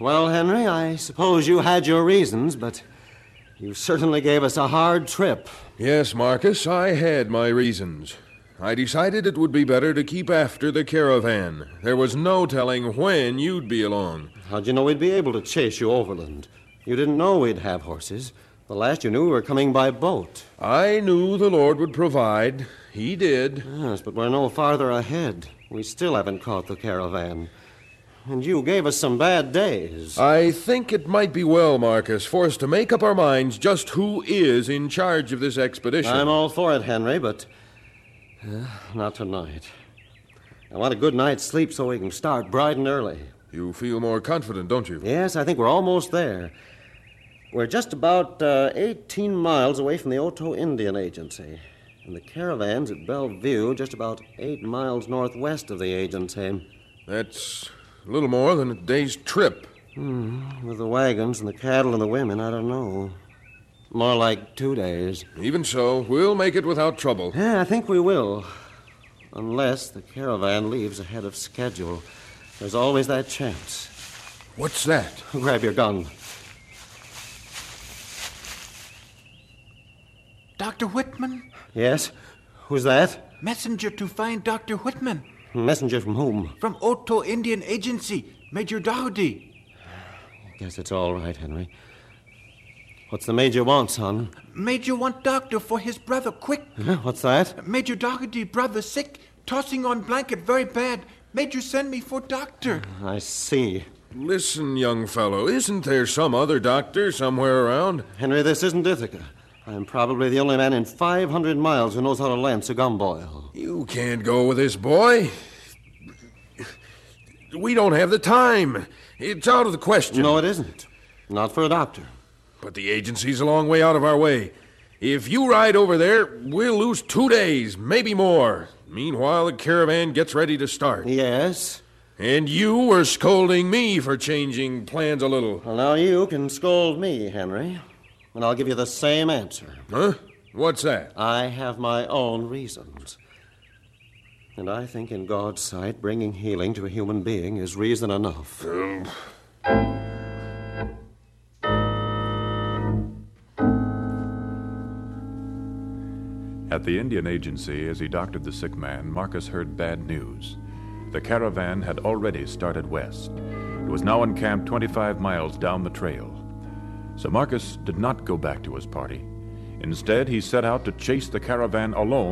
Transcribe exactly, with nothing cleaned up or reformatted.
Well, Henry, I suppose you had your reasons, but you certainly gave us a hard trip. Yes, Marcus, I had my reasons. I decided it would be better to keep after the caravan. There was no telling when you'd be along. How'd you know we'd be able to chase you overland? You didn't know we'd have horses. The last you knew, we were coming by boat. I knew the Lord would provide. He did. Yes, but we're no farther ahead. We still haven't caught the caravan. And you gave us some bad days. I think it might be well, Marcus, for us to make up our minds just who is in charge of this expedition. I'm all for it, Henry, but uh, not tonight. I want a good night's sleep so we can start bright and early. You feel more confident, don't you? Yes, I think we're almost there. We're just about uh, eighteen miles away from the Oto Indian Agency. And the caravan's at Bellevue, just about eight miles northwest of the agency. That's a little more than a day's trip. Hmm, with the wagons and the cattle and the women, I don't know. More like two days. Even so, we'll make it without trouble. Yeah, I think we will. Unless the caravan leaves ahead of schedule. There's always that chance. What's that? Grab your gun. Doctor Whitman? Yes? Who's that? Messenger to find Doctor Whitman. Messenger from whom? From Oto Indian Agency, Major Doherty. Guess it's all right, Henry. What's the Major want, son? Major want doctor for his brother, quick. Huh? What's that? Major Doherty, brother sick, tossing on blanket very bad. Major send me for doctor. I see. Listen, young fellow, isn't there some other doctor somewhere around? Henry, this isn't Ithaca. I'm probably the only man in five hundred miles who knows how to lance a gumboil. You can't go with this boy. We don't have the time. It's out of the question. No, it isn't. Not for a doctor. But the agency's a long way out of our way. If you ride over there, we'll lose two days, maybe more. Meanwhile, the caravan gets ready to start. Yes? And you were scolding me for changing plans a little. Well, now you can scold me, Henry. And I'll give you the same answer. Huh? What's that? I have my own reasons. And I think in God's sight, bringing healing to a human being is reason enough. Um. At the Indian Agency, as he doctored the sick man, Marcus heard bad news. The caravan had already started west. It was now encamped twenty-five miles down the trail. So Marcus did not go back to his party. Instead, he set out to chase the caravan alone